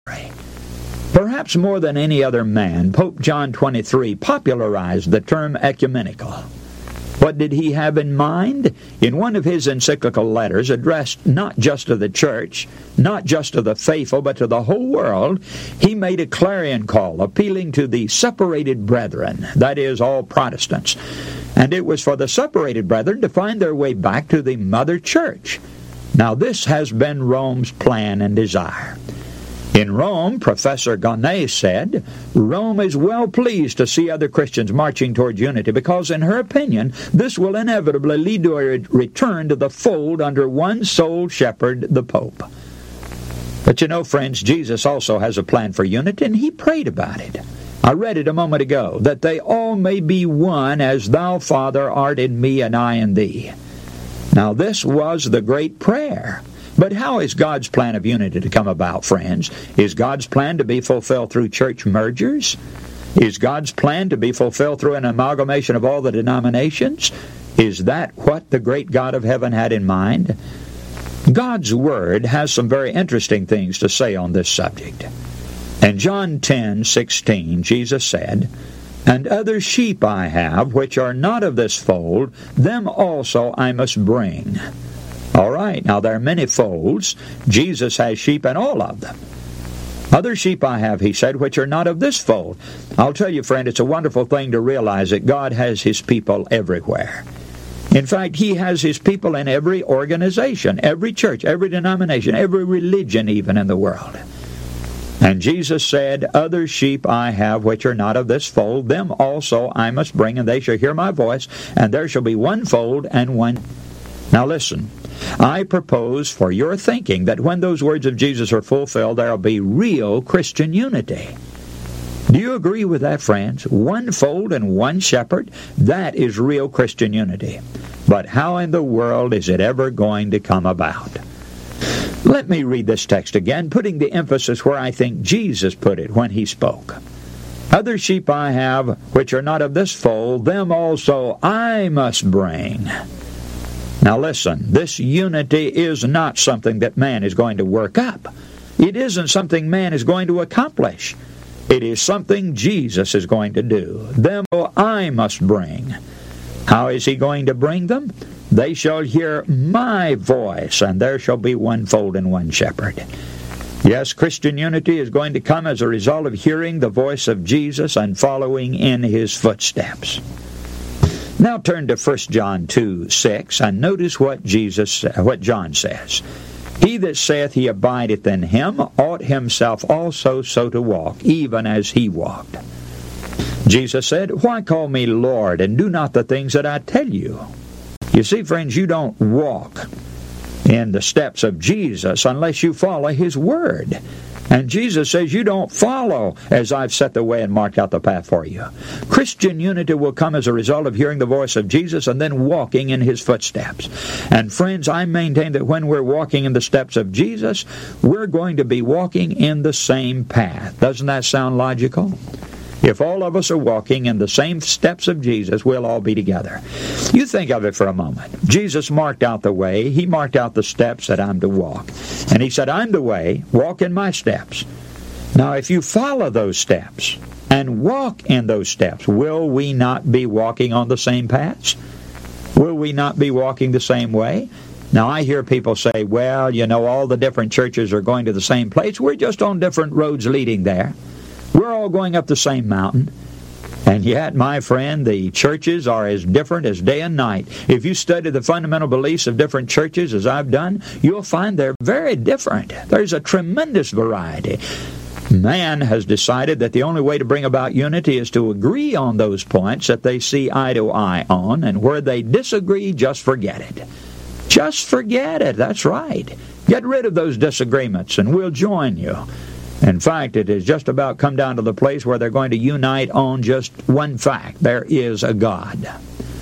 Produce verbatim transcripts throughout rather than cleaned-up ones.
Perhaps more than any other man, Pope John the twenty-third popularized the term ecumenical. What did he have in mind? In one of his encyclical letters addressed not just to the church, not just to the faithful, but to the whole world, he made a clarion call appealing to the separated brethren, that is, all Protestants. And it was for the separated brethren to find their way back to the mother church. Now this has been Rome's plan and desire. In Rome, Professor Gonnet said, Rome is well pleased to see other Christians marching towards unity because, in her opinion, this will inevitably lead to a return to the fold under one sole shepherd, the Pope. But you know, friends, Jesus also has a plan for unity, and he prayed about it. I read it a moment ago, that they all may be one as thou, Father, art in me and I in thee. Now this was the great prayer. But how is God's plan of unity to come about, friends? Is God's plan to be fulfilled through church mergers? Is God's plan to be fulfilled through an amalgamation of all the denominations? Is that what the great God of heaven had in mind? God's Word has some very interesting things to say on this subject. In John ten sixteen, Jesus said, And other sheep I have, which are not of this fold, them also I must bring. All right, now there are many folds. Jesus has sheep in all of them. Other sheep I have, he said, which are not of this fold. I'll tell you, friend, it's a wonderful thing to realize that God has his people everywhere. In fact, he has his people in every organization, every church, every denomination, every religion even in the world. And Jesus said, Other sheep I have which are not of this fold, them also I must bring, and they shall hear my voice, and there shall be one fold and one. Now listen, I propose for your thinking that when those words of Jesus are fulfilled, there will be real Christian unity. Do you agree with that, friends? One fold and one shepherd, that is real Christian unity. But how in the world is it ever going to come about? Let me read this text again, putting the emphasis where I think Jesus put it when he spoke. Other sheep I have, which are not of this fold, them also I must bring. Now listen, this unity is not something that man is going to work up. It isn't something man is going to accomplish. It is something Jesus is going to do. Them I must bring. How is he going to bring them? They shall hear my voice, and there shall be one fold and one shepherd. Yes, Christian unity is going to come as a result of hearing the voice of Jesus and following in his footsteps. Now turn to First John two six and notice what Jesus, what John says. He that saith he abideth in him ought himself also so to walk, even as he walked. Jesus said, Why call me Lord, and do not the things that I tell you? You see, friends, you don't walk in the steps of Jesus unless you follow his word. And Jesus says you don't follow as I've set the way and marked out the path for you. Christian unity will come as a result of hearing the voice of Jesus and then walking in his footsteps. And friends, I maintain that when we're walking in the steps of Jesus, we're going to be walking in the same path. Doesn't that sound logical? If all of us are walking in the same steps of Jesus, we'll all be together. You think of it for a moment. Jesus marked out the way. He marked out the steps that I'm to walk. And he said, I'm the way. Walk in my steps. Now, if you follow those steps and walk in those steps, will we not be walking on the same paths? Will we not be walking the same way? Now, I hear people say, well, you know, all the different churches are going to the same place. We're just on different roads leading there. We're all going up the same mountain. And yet, my friend, the churches are as different as day and night. If you study the fundamental beliefs of different churches, as I've done, you'll find they're very different. There's a tremendous variety. Man has decided that the only way to bring about unity is to agree on those points that they see eye to eye on, and where they disagree, just forget it. Just forget it. That's right. Get rid of those disagreements, and we'll join you. In fact, it has just about come down to the place where they're going to unite on just one fact. There is a God.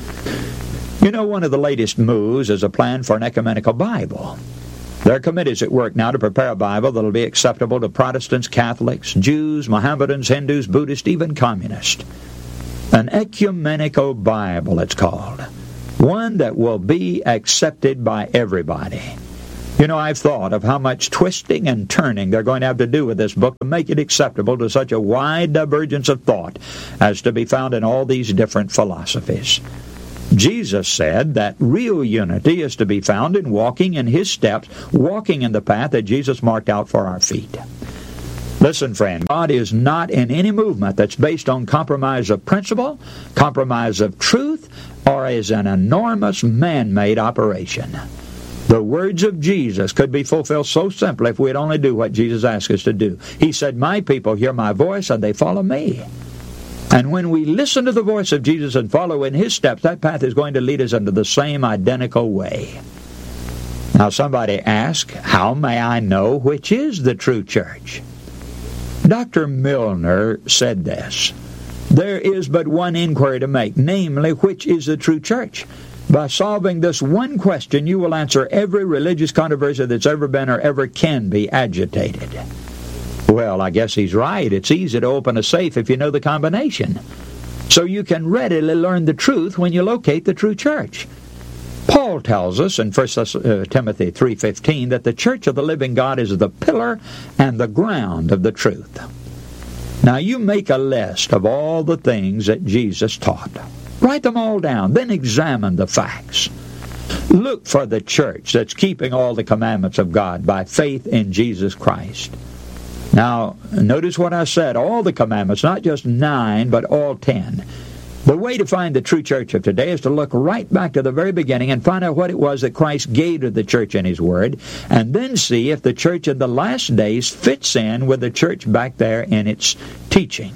You know, one of the latest moves is a plan for an ecumenical Bible. There are committees at work now to prepare a Bible that will be acceptable to Protestants, Catholics, Jews, Mohammedans, Hindus, Buddhists, even communists. An ecumenical Bible, it's called. One that will be accepted by everybody. You know, I've thought of how much twisting and turning they're going to have to do with this book to make it acceptable to such a wide divergence of thought as to be found in all these different philosophies. Jesus said that real unity is to be found in walking in His steps, walking in the path that Jesus marked out for our feet. Listen, friend, God is not in any movement that's based on compromise of principle, compromise of truth, or is an enormous man-made operation. The words of Jesus could be fulfilled so simply if we'd only do what Jesus asked us to do. He said, "My people hear my voice and they follow me." And when we listen to the voice of Jesus and follow in His steps, that path is going to lead us into the same identical way. Now somebody asks, how may I know which is the true church? Doctor Milner said this, "There is but one inquiry to make, namely, which is the true church? By solving this one question, you will answer every religious controversy that's ever been or ever can be agitated." Well, I guess he's right. It's easy to open a safe if you know the combination. So you can readily learn the truth when you locate the true church. Paul tells us in First Timothy three fifteen that the church of the living God is the pillar and the ground of the truth. Now you make a list of all the things that Jesus taught. Write them all down, then examine the facts. Look for the church that's keeping all the commandments of God by faith in Jesus Christ. Now, notice what I said, all the commandments, not just nine, but all ten. The way to find the true church of today is to look right back to the very beginning and find out what it was that Christ gave to the church in His Word, and then see if the church in the last days fits in with the church back there in its teaching.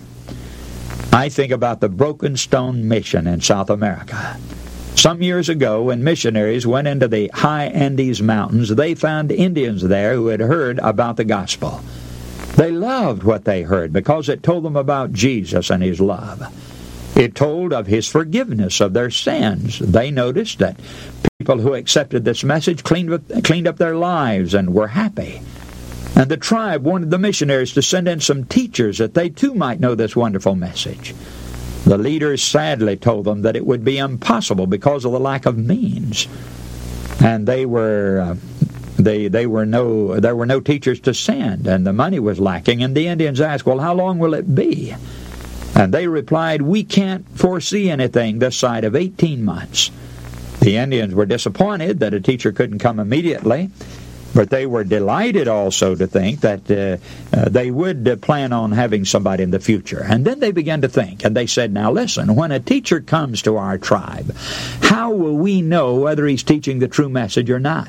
I think about the Broken Stone Mission in South America. Some years ago, when missionaries went into the high Andes Mountains, they found Indians there who had heard about the gospel. They loved what they heard because it told them about Jesus and His love. It told of His forgiveness of their sins. They noticed that people who accepted this message cleaned up, cleaned up their lives and were happy. And the tribe wanted the missionaries to send in some teachers that they too might know this wonderful message. The leaders sadly told them that it would be impossible because of the lack of means. And they were... Uh, They, they were no, there were no teachers to send, and the money was lacking. And the Indians asked, well, how long will it be? And they replied, we can't foresee anything this side of eighteen months. The Indians were disappointed that a teacher couldn't come immediately, but they were delighted also to think that uh, uh, they would uh, plan on having somebody in the future. And then they began to think, and they said, now listen, when a teacher comes to our tribe, how will we know whether he's teaching the true message or not?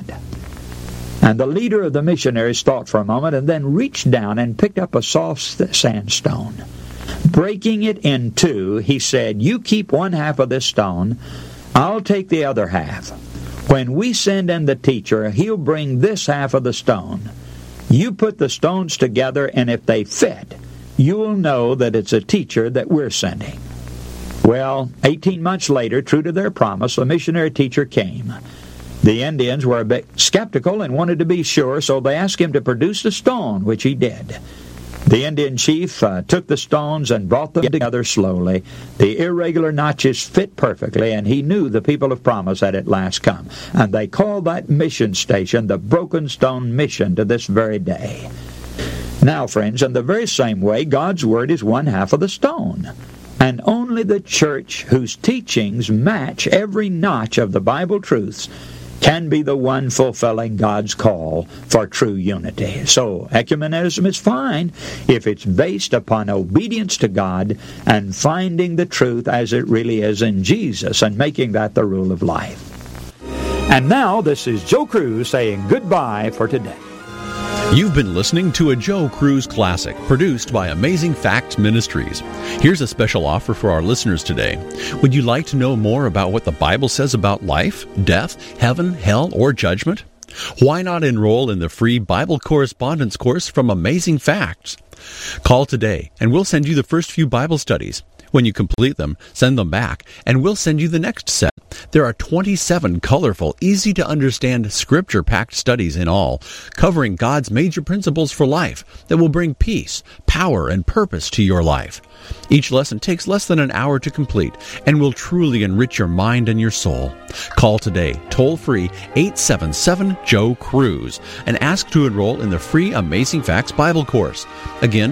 And the leader of the missionaries thought for a moment and then reached down and picked up a soft sandstone. Breaking it in two, he said, you keep one half of this stone, I'll take the other half. When we send in the teacher, he'll bring this half of the stone. You put the stones together, and if they fit, you'll know that it's a teacher that we're sending. Well, eighteen months later, true to their promise, the missionary teacher came. The Indians were a bit skeptical and wanted to be sure, so they asked him to produce the stone, which he did. The Indian chief uh, took the stones and brought them together slowly. The irregular notches fit perfectly, and he knew the people of promise had at last come. And they called that mission station the Broken Stone Mission to this very day. Now, friends, in the very same way, God's Word is one half of the stone. And only the church whose teachings match every notch of the Bible truths can be the one fulfilling God's call for true unity. So, ecumenism is fine if it's based upon obedience to God and finding the truth as it really is in Jesus and making that the rule of life. And now, this is Joe Cruz saying goodbye for today. You've been listening to a Joe Cruz Classic, produced by Amazing Facts Ministries. Here's a special offer for our listeners today. Would you like to know more about what the Bible says about life, death, heaven, hell, or judgment? Why not enroll in the free Bible correspondence course from Amazing Facts? Call today, and we'll send you the first few Bible studies. When you complete them, send them back, and we'll send you the next set. There are twenty-seven colorful, easy-to-understand, scripture-packed studies in all, covering God's major principles for life that will bring peace, power, and purpose to your life. Each lesson takes less than an hour to complete and will truly enrich your mind and your soul. Call today, toll-free, eight seven seven, Joe Cruz, and ask to enroll in the free Amazing Facts Bible course. Again,